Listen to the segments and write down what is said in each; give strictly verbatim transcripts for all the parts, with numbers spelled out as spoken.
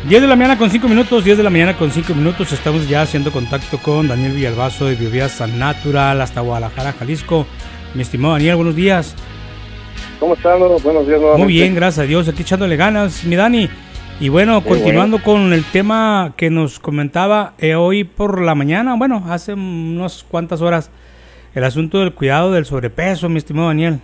diez de la mañana con cinco minutos, diez de la mañana con cinco minutos. Estamos ya haciendo contacto con Daniel Villalbazo de Biovías San Natural hasta Guadalajara, Jalisco. Mi estimado Daniel, buenos días. ¿Cómo están? Buenos días nuevamente. Muy bien, gracias a Dios, aquí echándole ganas, mi Dani. Y bueno, Qué continuando bueno. con el tema que nos comentaba eh, hoy por la mañana, bueno, hace unas cuantas horas, el asunto del cuidado del sobrepeso, mi estimado Daniel.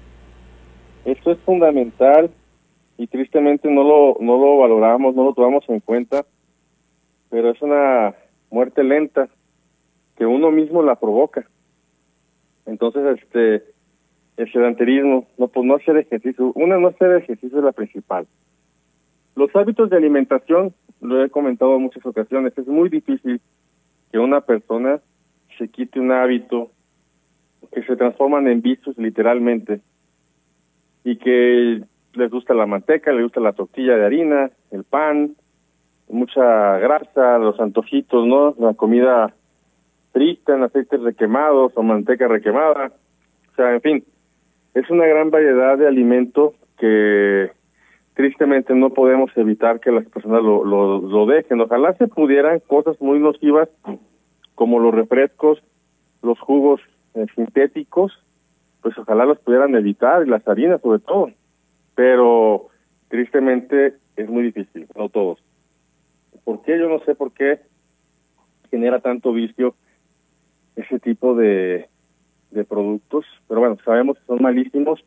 Esto es fundamental y tristemente no lo no lo valoramos, no lo tomamos en cuenta, pero es una muerte lenta que uno mismo la provoca. Entonces, este, el sedentarismo, no, pues no hacer ejercicio, una no hacer ejercicio es la principal. Los hábitos de alimentación, lo he comentado en muchas ocasiones, es muy difícil que una persona se quite un hábito que se transforman en vicios literalmente y que les gusta la manteca, les gusta la tortilla de harina, el pan, mucha grasa, los antojitos, ¿no? La comida frita en aceites requemados o manteca requemada. O sea, en fin, es una gran variedad de alimentos que tristemente no podemos evitar que las personas lo, lo, lo dejen. Ojalá se pudieran cosas muy nocivas como los refrescos, los jugos eh, sintéticos, pues ojalá los pudieran evitar, y las harinas sobre todo. Pero tristemente es muy difícil, no todos. ¿Por qué? Yo no sé por qué genera tanto vicio ese tipo de, de productos, pero bueno, sabemos que son malísimos,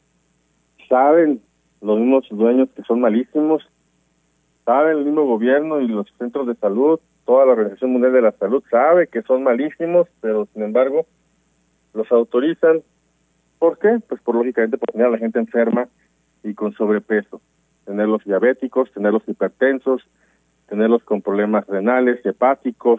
saben los mismos dueños que son malísimos, saben el mismo gobierno y los centros de salud, toda la Organización Mundial de la Salud sabe que son malísimos, pero sin embargo los autorizan. ¿Por qué? Pues por lógicamente por tener a la gente enferma y con sobrepeso, tenerlos diabéticos, tenerlos hipertensos, tenerlos con problemas renales, hepáticos,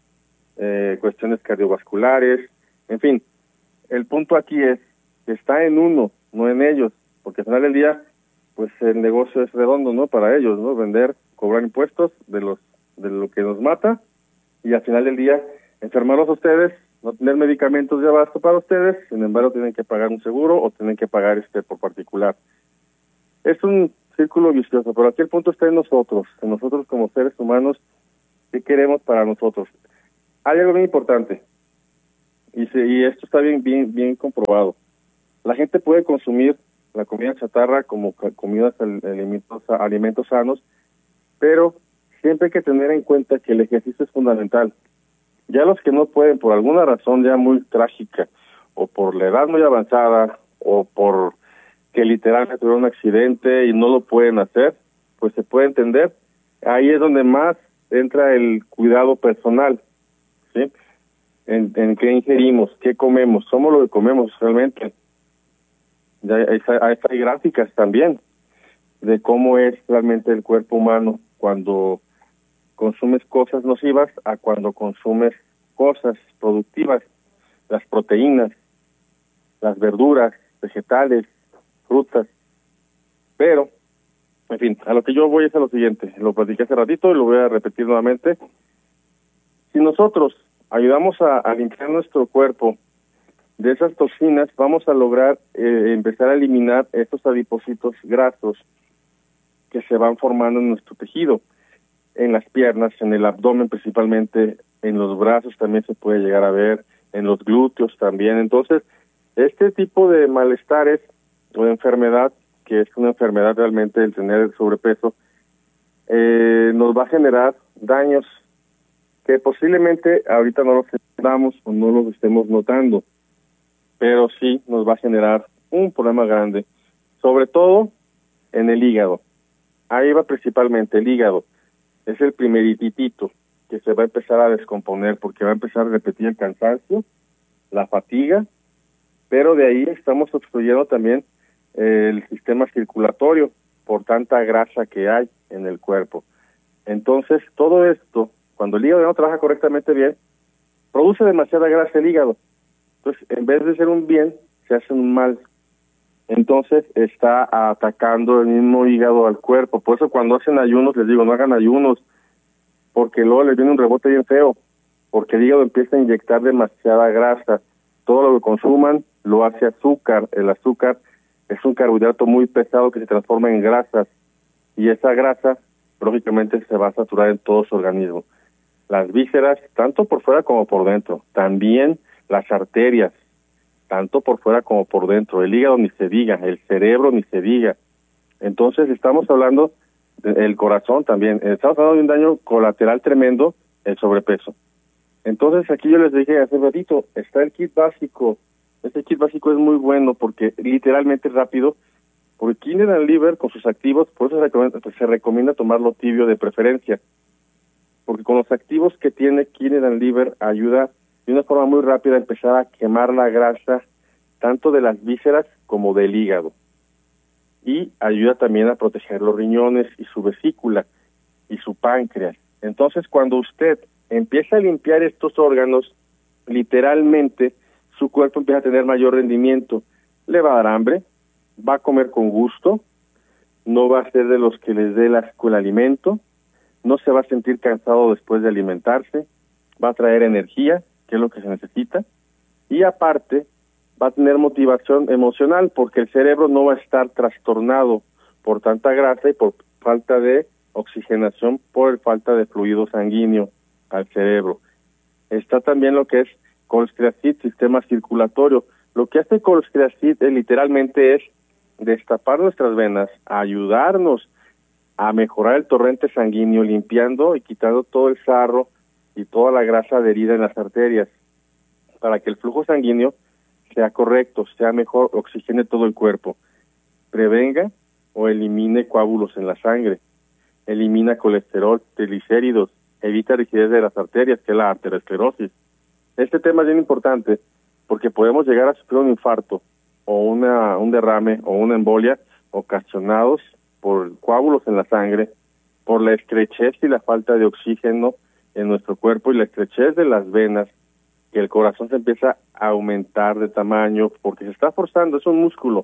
eh, cuestiones cardiovasculares, en fin. El punto aquí es que está en uno, no en ellos, porque al final del día pues el negocio es redondo, ¿no? Para ellos, ¿no? Vender, cobrar impuestos de los de lo que nos mata y al final del día enfermarlos a ustedes, no tener medicamentos de abasto para ustedes, sin embargo tienen que pagar un seguro o tienen que pagar este por particular. Es un círculo vicioso, pero aquí el punto está en nosotros, en nosotros como seres humanos, ¿qué queremos para nosotros? Hay algo bien importante y, se, y esto está bien bien bien comprobado. La gente puede consumir la comida chatarra como comidas, alimentos, alimentos sanos, pero siempre hay que tener en cuenta que el ejercicio es fundamental. Ya los que no pueden, por alguna razón ya muy trágica, o por la edad muy avanzada, o por que literalmente tuvieron un accidente y no lo pueden hacer, pues se puede entender. Ahí es donde más entra el cuidado personal, ¿sí? En, en qué ingerimos, qué comemos, somos lo que comemos realmente. Ya hay, hay, hay gráficas también de cómo es realmente el cuerpo humano cuando consumes cosas nocivas a cuando consumes cosas productivas, las proteínas, las verduras, vegetales, frutas. Pero, en fin, a lo que yo voy es a lo siguiente, lo platiqué hace ratito y lo voy a repetir nuevamente. Si nosotros ayudamos a, a limpiar nuestro cuerpo de esas toxinas, vamos a lograr eh, empezar a eliminar estos adipocitos grasos que se van formando en nuestro tejido, en las piernas, en el abdomen principalmente, en los brazos también se puede llegar a ver, en los glúteos también. Entonces, este tipo de malestares o de enfermedad, que es una enfermedad realmente el tener sobrepeso, eh, nos va a generar daños que posiblemente ahorita no los entendamos o no los estemos notando, pero sí nos va a generar un problema grande, sobre todo en el hígado. Ahí va principalmente el hígado. Es el primerititito que se va a empezar a descomponer porque va a empezar a repetir el cansancio, la fatiga, pero de ahí estamos obstruyendo también eh, el sistema circulatorio por tanta grasa que hay en el cuerpo. Entonces, todo esto, cuando el hígado no trabaja correctamente bien, produce demasiada grasa el hígado. Entonces, en vez de ser un bien, se hace un mal. Entonces, está atacando el mismo hígado al cuerpo. Por eso cuando hacen ayunos, les digo, no hagan ayunos, porque luego les viene un rebote bien feo, porque el hígado empieza a inyectar demasiada grasa. Todo lo que consuman lo hace azúcar. El azúcar es un carbohidrato muy pesado que se transforma en grasas, y esa grasa lógicamente se va a saturar en todo su organismo. Las vísceras, tanto por fuera como por dentro, también las arterias, tanto por fuera como por dentro, el hígado ni se diga, el cerebro ni se diga. Entonces estamos hablando del corazón también, estamos hablando de un daño colateral tremendo, el sobrepeso. Entonces aquí yo les dije hace ratito, está el kit básico. Este kit básico es muy bueno porque literalmente es rápido, porque Kidney and Liver con sus activos, por eso se recomienda, pues se recomienda tomarlo tibio de preferencia, porque con los activos que tiene Kidney and Liver ayuda de una forma muy rápida a empezar a quemar la grasa tanto de las vísceras como del hígado, y ayuda también a proteger los riñones y su vesícula y su páncreas. Entonces, cuando usted empieza a limpiar estos órganos, literalmente su cuerpo empieza a tener mayor rendimiento, le va a dar hambre, va a comer con gusto, no va a ser de los que les dé el asco el alimento, no se va a sentir cansado después de alimentarse, va a traer energía, que es lo que se necesita, y aparte va a tener motivación emocional porque el cerebro no va a estar trastornado por tanta grasa y por falta de oxigenación, por falta de fluido sanguíneo al cerebro. Está también lo que es Colchicine, sistema circulatorio. Lo que hace Colchicine eh, literalmente es destapar nuestras venas, ayudarnos a mejorar el torrente sanguíneo, limpiando y quitando todo el sarro y toda la grasa adherida en las arterias, para que el flujo sanguíneo sea correcto, sea mejor, oxigene todo el cuerpo, prevenga o elimine coágulos en la sangre, elimina colesterol, triglicéridos, evita rigidez de las arterias, que es la arteriosclerosis. Este tema es bien importante porque podemos llegar a sufrir un infarto o una un derrame o una embolia ocasionados por coágulos en la sangre, por la estrechez y la falta de oxígeno en nuestro cuerpo y la estrechez de las venas, que el corazón se empieza a aumentar de tamaño porque se está forzando, es un músculo,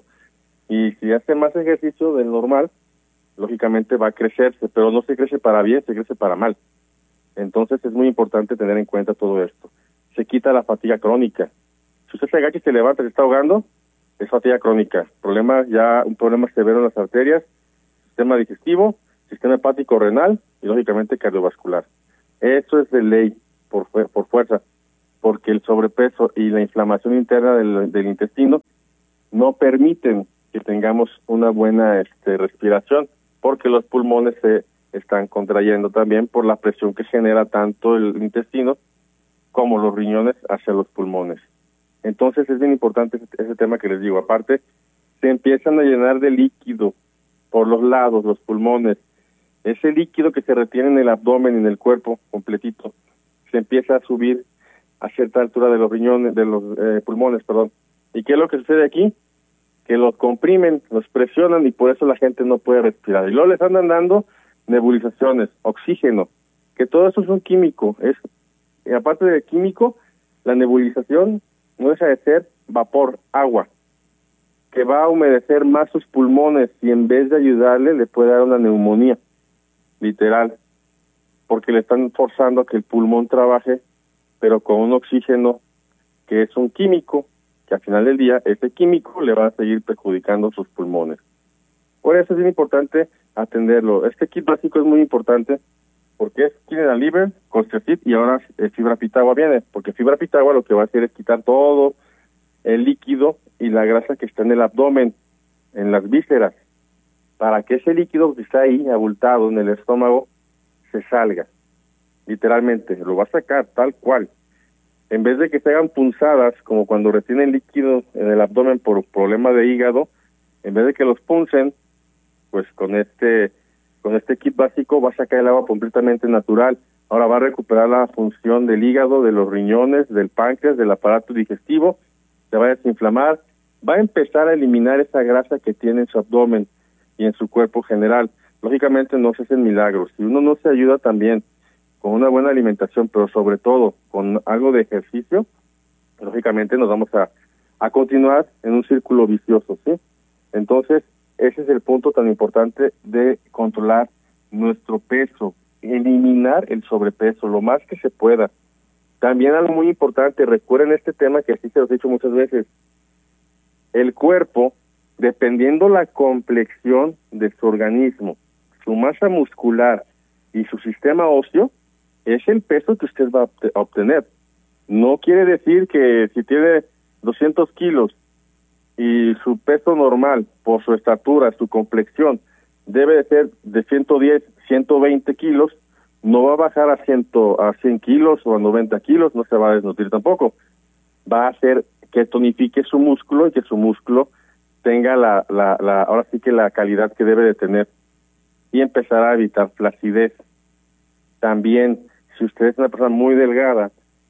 y si hace más ejercicio del normal, lógicamente va a crecerse, pero no se crece para bien, se crece para mal. Entonces es muy importante tener en cuenta todo esto. Se quita la fatiga crónica. Si usted se agacha y se levanta y se está ahogando, es fatiga crónica. Problema ya, un problema severo en las arterias, sistema digestivo, sistema hepático renal y lógicamente cardiovascular. Eso es de ley, por, por fuerza, porque el sobrepeso y la inflamación interna del, del intestino no permiten que tengamos una buena este, respiración, porque los pulmones se están contrayendo también por la presión que genera tanto el intestino como los riñones hacia los pulmones. Entonces es bien importante ese, ese tema que les digo. Aparte, se empiezan a llenar de líquido por los lados, los pulmones. Ese líquido que se retiene en el abdomen y en el cuerpo completito, se empieza a subir a cierta altura de los riñones, de los eh, pulmones, perdón. ¿Y qué es lo que sucede aquí? Que los comprimen, los presionan y por eso la gente no puede respirar. Y luego les andan dando nebulizaciones, oxígeno, que todo eso es un químico. Es, y aparte de químico, la nebulización no deja de ser vapor, agua, que va a humedecer más sus pulmones y en vez de ayudarle le puede dar una neumonía, literal, porque le están forzando a que el pulmón trabaje, pero con un oxígeno que es un químico, que al final del día ese químico le va a seguir perjudicando sus pulmones. Por eso es bien importante atenderlo. Este kit básico es muy importante porque es Kidney and Liver, Colchicine y ahora eh, fibra pitagua viene, porque fibra pitagua lo que va a hacer es quitar todo el líquido y la grasa que está en el abdomen, en las vísceras, para que ese líquido que está ahí abultado en el estómago se salga. Literalmente, lo va a sacar tal cual. En vez de que se hagan punzadas, como cuando retienen líquido en el abdomen por problema de hígado, en vez de que los puncen, pues con este con este kit básico va a sacar el agua completamente natural. Ahora va a recuperar la función del hígado, de los riñones, del páncreas, del aparato digestivo, se va a desinflamar, va a empezar a eliminar esa grasa que tiene en su abdomen y en su cuerpo general. Lógicamente no se hacen milagros. Si uno no se ayuda también con una buena alimentación, pero sobre todo con algo de ejercicio, lógicamente nos vamos a, a continuar en un círculo vicioso, ¿sí? Entonces, ese es el punto tan importante de controlar nuestro peso, eliminar el sobrepeso lo más que se pueda. También algo muy importante, recuerden este tema que así se los he dicho muchas veces, el cuerpo, dependiendo la complexión de su organismo, su masa muscular y su sistema óseo, es el peso que usted va a obtener. No quiere decir que si tiene doscientos kilos y su peso normal, por su estatura, su complexión, debe de ser de ciento diez, ciento veinte kilos, no va a bajar a, cien, a cien kilos o a noventa kilos, no se va a desnutrir tampoco. Va a hacer que tonifique su músculo y que su músculo tenga la, la, la, ahora sí que la calidad que debe de tener, y empezar a evitar flacidez. También, si usted es una persona muy delgada,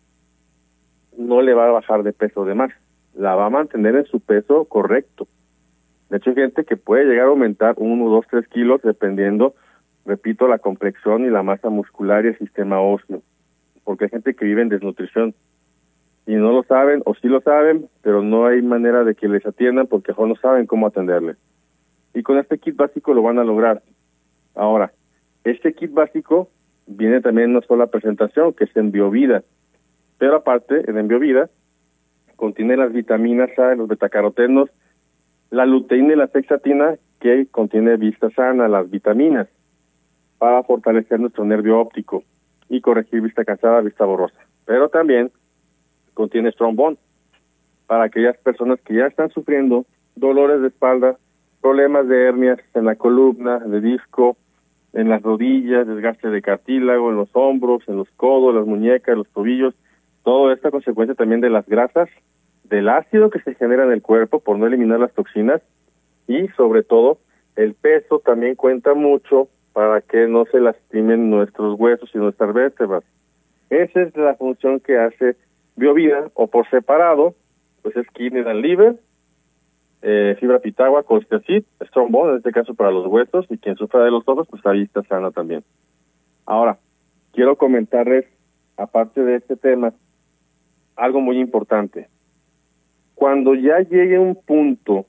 no le va a bajar de peso de más, la va a mantener en su peso correcto. De hecho, hay gente que puede llegar a aumentar uno, dos, tres kilos dependiendo, repito, la complexión y la masa muscular y el sistema óseo, porque hay gente que vive en desnutrición y no lo saben, o sí lo saben, pero no hay manera de que les atiendan porque no saben cómo atenderles. Y con este kit básico lo van a lograr. Ahora, este kit básico viene también en una sola presentación, que es en Biovida, pero aparte, en Biovida, contiene las vitaminas A, los betacarotenos, la luteína y la zeaxantina, que contiene vista sana, las vitaminas, para fortalecer nuestro nervio óptico y corregir vista cansada, vista borrosa. Pero también contiene Strong Bone, para aquellas personas que ya están sufriendo dolores de espalda, problemas de hernias en la columna, de disco, en las rodillas, desgaste de cartílago, en los hombros, en los codos, las muñecas, los tobillos. Todo esto a consecuencia también de las grasas, del ácido que se genera en el cuerpo por no eliminar las toxinas, y sobre todo el peso también cuenta mucho para que no se lastimen nuestros huesos y nuestras vértebras. Esa es la función que hace Biovida, o por separado, pues es Kidney and Liver, eh, fibra pitagua, colchicid, Strong Bone, en este caso para los huesos, y quien sufra de los ojos, pues la vista sana también. Ahora, quiero comentarles, aparte de este tema, algo muy importante. Cuando ya llegue un punto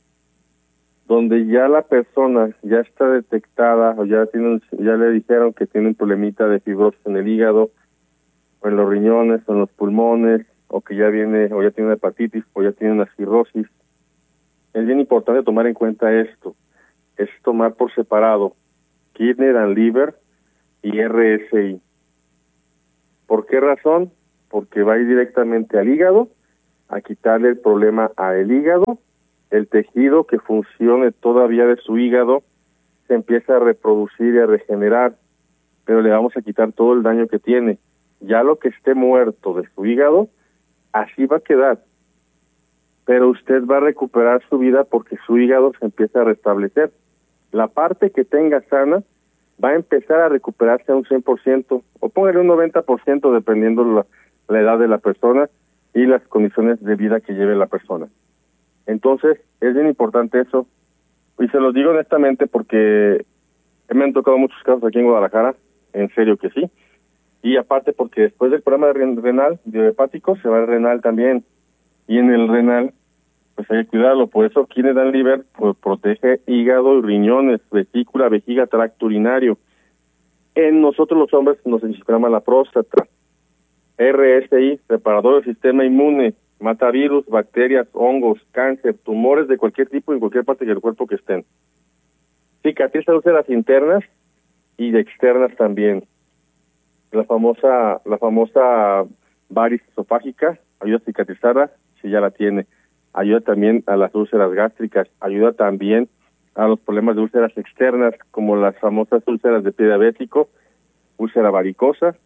donde ya la persona ya está detectada, o ya tiene, ya le dijeron que tiene un problemita de fibrosis en el hígado, o en los riñones, o en los pulmones, o que ya viene, o ya tiene una hepatitis, o ya tiene una cirrosis, es bien importante tomar en cuenta esto, es tomar por separado Kidney and Liver y R S I. ¿Por qué razón? Porque va a ir directamente al hígado, a quitarle el problema al hígado, el tejido que funcione todavía de su hígado se empieza a reproducir y a regenerar, pero le vamos a quitar todo el daño que tiene. Ya lo que esté muerto de su hígado, así va a quedar, pero usted va a recuperar su vida porque su hígado se empieza a restablecer. La parte que tenga sana va a empezar a recuperarse a un cien por ciento, o póngale un noventa por ciento dependiendo la, la edad de la persona y las condiciones de vida que lleve la persona. Entonces, es bien importante eso, y se los digo honestamente porque me han tocado muchos casos aquí en Guadalajara, en serio que sí, y aparte porque después del problema de renal, biohepático, se va el renal también, y en el renal, pues hay que cuidarlo. Por eso Kidney and Liver pues, protege hígado y riñones, vesícula, vejiga, tracto urinario. En nosotros los hombres nos inflama la próstata. R S I, reparador del sistema inmune, mata virus, bacterias, hongos, cáncer, tumores de cualquier tipo en cualquier parte del cuerpo que estén. Cicatriza úlceras internas y externas también. La famosa, la famosa varices esofágica, ayuda a cicatrizarla si ya la tiene. Ayuda también a las úlceras gástricas, ayuda también a los problemas de úlceras externas, como las famosas úlceras de pie diabético, úlcera varicosa.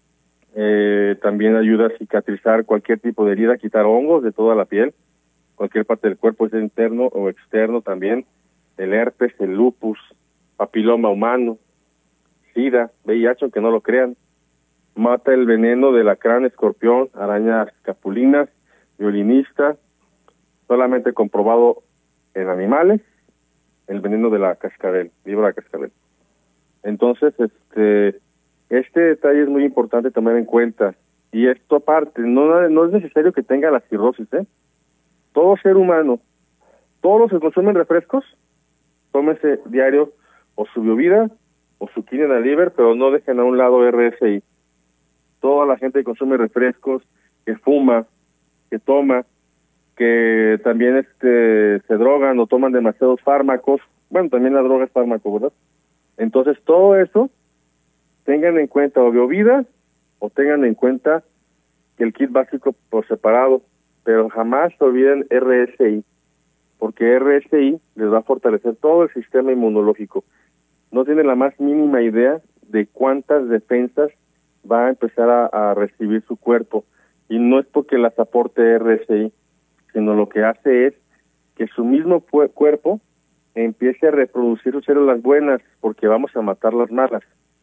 Eh, también ayuda a cicatrizar cualquier tipo de herida, quitar hongos de toda la piel, cualquier parte del cuerpo, sea interno o externo también, el herpes, el lupus, papiloma humano, sida, V I H, aunque no lo crean. Mata el veneno del alacrán, escorpión, arañas capulinas, violinista, solamente comprobado en animales, el veneno de la cascabel, víbora cascabel. Entonces, este este detalle es muy importante tomar en cuenta. Y esto aparte, no, no es necesario que tenga la cirrosis, ¿eh? Todo ser humano, todos los que consumen refrescos, tómese diario o su Biovida o su Kidney and Liver, pero no dejen a un lado R S I. Toda la gente que consume refrescos, que fuma, que toma, que también este se drogan o toman demasiados fármacos, bueno, también la droga es fármaco, ¿verdad? Entonces, todo eso, tengan en cuenta o Biovida o tengan en cuenta que el kit básico por separado, pero jamás se olviden R S I, porque R S I les va a fortalecer todo el sistema inmunológico. No tienen la más mínima idea de cuántas defensas va a empezar a, a recibir su cuerpo, y no es porque las aporte R S I, sino lo que hace es que su mismo cuerpo empiece a reproducir sus células buenas, porque vamos a matar las malas.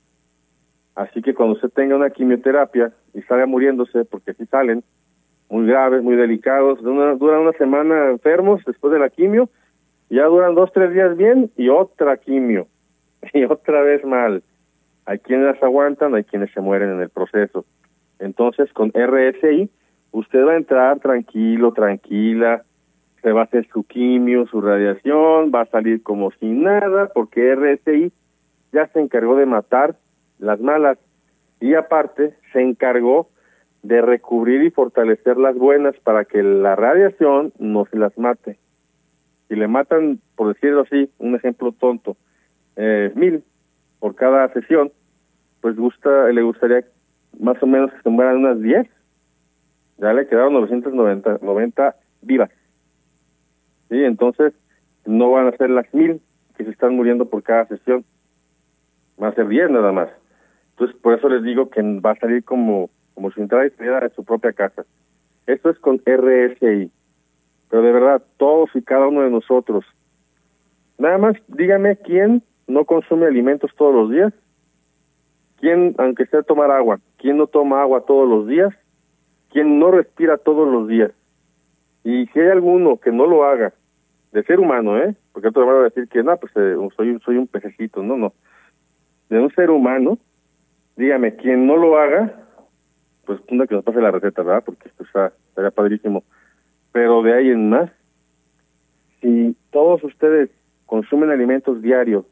Así que cuando usted tenga una quimioterapia y salga muriéndose, porque así salen, muy graves, muy delicados, una, duran una semana enfermos después de la quimio, ya duran dos, tres días bien, y otra quimio, y otra vez mal. Hay quienes las aguantan, hay quienes se mueren en el proceso. Entonces, con R S I, usted va a entrar tranquilo, tranquila, se va a hacer su quimio, su radiación, va a salir como si nada, porque R S I ya se encargó de matar las malas, y aparte se encargó de recubrir y fortalecer las buenas para que la radiación no se las mate. Si le matan, por decirlo así, un ejemplo tonto, eh, mil por cada sesión, pues gusta, le gustaría más o menos que se mueran unas diez. Ya le quedaron novecientas noventa vivas. Sí, entonces no van a ser las mil que se están muriendo por cada sesión, van a ser diez nada más. Entonces por eso les digo que va a salir como, como si entrara y saliera de su propia casa. Esto es con R S I. Pero de verdad, todos y cada uno de nosotros, nada más dígame quién no consume alimentos todos los días, quién, aunque sea tomar agua, quién no toma agua todos los días, quién no respira todos los días. Y si hay alguno que no lo haga, de ser humano, ¿eh? Porque otros van a decir que no, pues eh, soy, soy un pececito, no, no. De un ser humano, dígame, quien no lo haga, pues una que nos pase la receta, ¿verdad? Porque esto está, estaría padrísimo. Pero de ahí en más, si todos ustedes consumen alimentos diarios,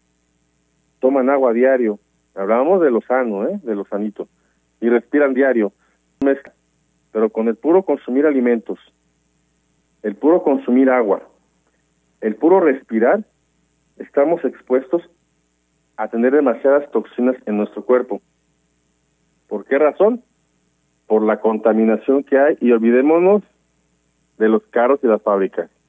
toman agua diario, hablábamos de lo sano, ¿eh? De lo sanito, y respiran diario, pero con el puro consumir alimentos, el puro consumir agua, el puro respirar, estamos expuestos a tener demasiadas toxinas en nuestro cuerpo. ¿Por qué razón? Por la contaminación que hay, y olvidémonos de los carros y las fábricas.